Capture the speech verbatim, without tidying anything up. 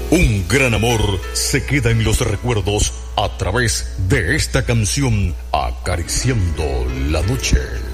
Un gran amor se queda en los recuerdos a través de esta canción, Acariciando la Noche.